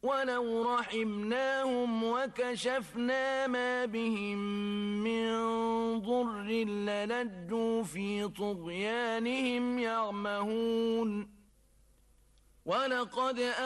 ولو رحمناهم وكشفنا ما بهم من ضر للجوا في طغيانهم يعمهون ولقد